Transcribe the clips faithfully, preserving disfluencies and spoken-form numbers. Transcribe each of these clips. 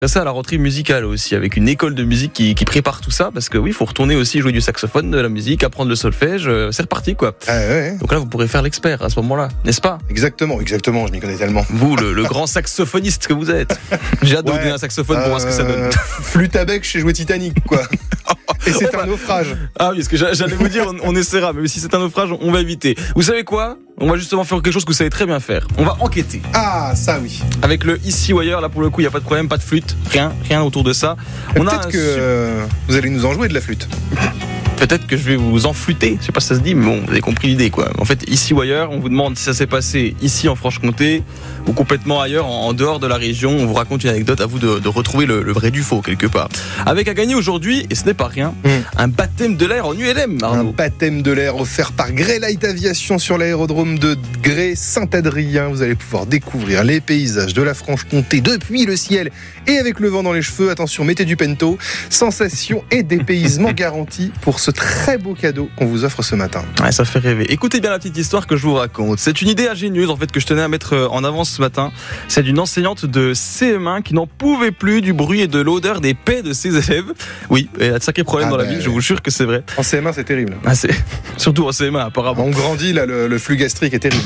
Ça à la rentrée musicale aussi, avec une école de musique qui, qui prépare tout ça, parce que oui, il faut retourner aussi jouer du saxophone, de la musique, apprendre le solfège, euh, c'est reparti quoi. Ah, ouais. Donc là, vous pourrez faire l'expert à ce moment-là, n'est-ce pas? Exactement, exactement, je m'y connais tellement. Vous, le, le grand saxophoniste que vous êtes. J'ai hâte de Ouais. vous donner un saxophone pour voir ce que ça donne. Euh, Flûte à bec chez Jouet Titanic, quoi. Et c'est Oh, bah. un naufrage. Ah oui, parce que j'a- j'allais vous dire, on, on essaiera, mais si c'est un naufrage, on va éviter. Vous savez quoi? On va justement faire quelque chose que vous savez très bien faire. On va enquêter. Ah, ça oui. Avec le ici ou ailleurs, là pour le coup, il n'y a pas de problème, pas de flûte, rien, rien autour de ça. On a Peut-être un que su- euh, vous allez nous en jouer de la flûte. Peut-être que je vais vous enflûter, je sais pas si ça se dit, mais bon, vous avez compris l'idée quoi. En fait, ici ou ailleurs, on vous demande si ça s'est passé ici en Franche-Comté ou complètement ailleurs, en, en dehors de la région. On vous raconte une anecdote, à vous de, de retrouver le, le vrai du faux quelque part. Avec à gagner aujourd'hui, et ce n'est pas rien, Mm. un baptême de l'air en U L M, Un Arnaud. baptême de l'air offert par Grey Light Aviation sur l'aérodrome de Grey-Saint-Adrien. Vous allez pouvoir découvrir les paysages de la Franche-Comté depuis le ciel et avec le vent dans les cheveux. Attention, mettez du pento. Sensation et dépaysement garantis pour ce très beau cadeau qu'on vous offre ce matin. Ouais, ça fait rêver. Écoutez bien la petite histoire que je vous raconte. C'est une idée ingénieuse en fait que je tenais à mettre en avant ce matin. C'est d'une enseignante de C M un qui n'en pouvait plus du bruit et de l'odeur des pets de ses élèves. Oui, il y a de sacrés problèmes Ah dans la ben, vie, je vous jure que c'est vrai. En C M un, c'est terrible. Ah, c'est... Surtout en C M un apparemment. On grandit, là, le, le flux gastrique est terrible.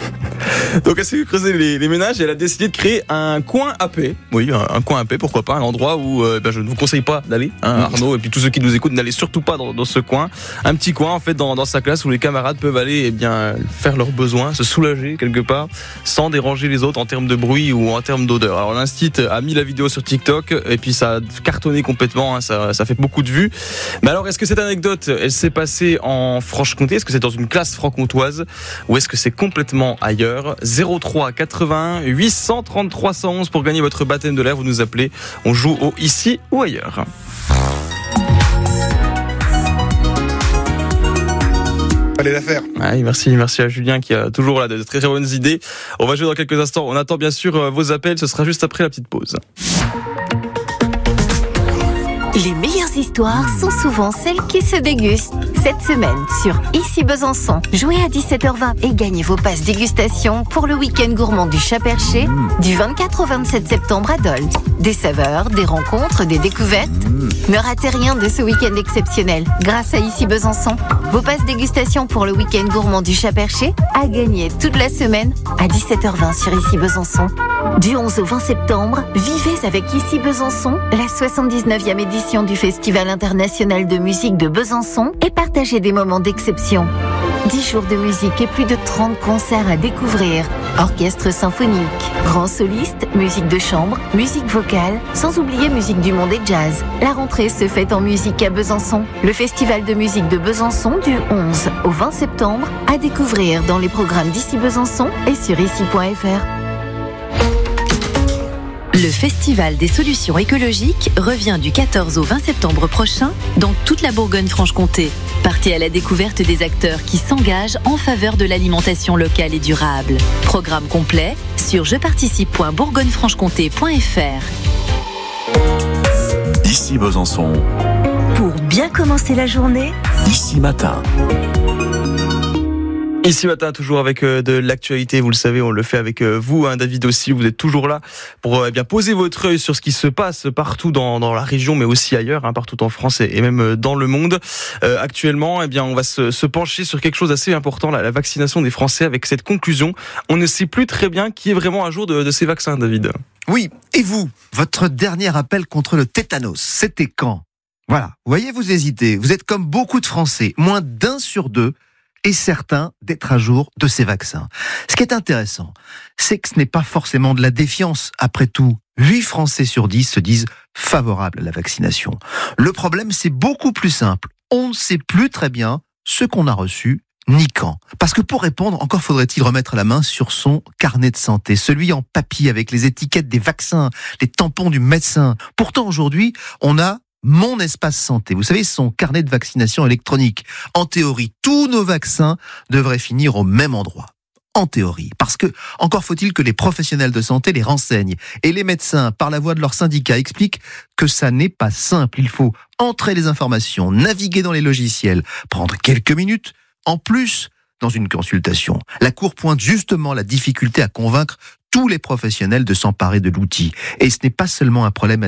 Donc elle s'est creusé les, les ménages et elle a décidé de créer un coin à paix. Oui, un, un coin à paix, pourquoi pas, un endroit où euh, ben, je ne vous conseille pas d'aller, hein, Arnaud, et puis tous ceux qui nous écoutent, n'allez surtout pas dans, dans ce coin. Un petit coin en fait dans, dans sa classe où les camarades peuvent aller eh bien faire leurs besoins, se soulager quelque part, sans déranger les autres en termes de bruit ou en termes d'odeur. Alors l'Instit a mis la vidéo sur TikTok et puis ça a cartonné complètement, hein, ça, ça fait beaucoup de vues. Mais alors est-ce que cette anecdote, elle s'est passée en Franche-Comté? Est-ce que c'est dans une classe franc-comtoise ou est-ce que c'est complètement ailleurs? Zéro trois quatre-vingt-un huit cent trente trois cent onze pour gagner votre baptême de l'air, vous nous appelez, on joue au ici ou ailleurs. Fallait la faire. Ouais, merci, merci à Julien qui a toujours là de très très bonnes idées. On va jouer dans quelques instants. On attend bien sûr euh, vos appels. Ce sera juste après la petite pause. Les meilleures histoires sont souvent celles qui se dégustent. Cette semaine, sur Ici Besançon, jouez à dix-sept heures vingt et gagnez vos passes dégustation pour le week-end gourmand du Chat-Perché du vingt-quatre au vingt-sept septembre à Dole. Des saveurs, des rencontres, des découvertes. Ne ratez rien de ce week-end exceptionnel grâce à Ici Besançon. Vos passes dégustation pour le week-end gourmand du Chat-Perché à gagner toute la semaine à dix-sept heures vingt sur Ici Besançon. Du onze au vingt septembre, vivez avec Ici Besançon la soixante-dix-neuvième édition du Festival international de musique de Besançon et partagez des moments d'exception. dix jours de musique et plus de trente concerts à découvrir. Orchestre symphonique, grands solistes, musique de chambre, musique vocale, sans oublier musique du monde et jazz. La rentrée se fête en musique à Besançon. Le Festival de musique de Besançon du onze au vingt septembre à découvrir dans les programmes d'Ici Besançon et sur ici point f r. Le Festival des solutions écologiques revient du quatorze au vingt septembre prochain dans toute la Bourgogne-Franche-Comté. Partez à la découverte des acteurs qui s'engagent en faveur de l'alimentation locale et durable. Programme complet sur je participe point bourgogne franche comté point f r. Ici Besançon, Pour bien commencer la journée, ici matin. Ici matin, toujours avec euh, de l'actualité, vous le savez, on le fait avec euh, vous, hein, David aussi, vous êtes toujours là pour euh, eh bien poser votre œil sur ce qui se passe partout dans, dans la région, mais aussi ailleurs, hein, partout en France et, et même euh, dans le monde. Euh, actuellement, eh bien, on va se, se pencher sur quelque chose d'assez important, la, la vaccination des Français, avec cette conclusion. On ne sait plus très bien qui est vraiment à jour de, de ces vaccins, David. Oui, et vous, votre dernier appel contre le tétanos, c'était quand? Voilà, vous voyez, vous hésitez. Vous êtes comme beaucoup de Français, moins d'un sur deux est certain d'être à jour de ces vaccins. Ce qui est intéressant, c'est que ce n'est pas forcément de la défiance. Après tout, huit Français sur dix se disent favorables à la vaccination. Le problème, c'est beaucoup plus simple. On ne sait plus très bien ce qu'on a reçu ni quand. Parce que pour répondre, encore faudrait-il remettre la main sur son carnet de santé, celui en papier avec les étiquettes des vaccins, les tampons du médecin. Pourtant, aujourd'hui, on a Mon Espace Santé. Vous savez, son carnet de vaccination électronique. En théorie, tous nos vaccins devraient finir au même endroit. En théorie. Parce que, encore faut-il que les professionnels de santé les renseignent. Et les médecins, par la voix de leur syndicat, expliquent que ça n'est pas simple. Il faut entrer les informations, naviguer dans les logiciels, prendre quelques minutes. En plus, dans une consultation, la Cour pointe justement la difficulté à convaincre tous les professionnels de s'emparer de l'outil. Et ce n'est pas seulement un problème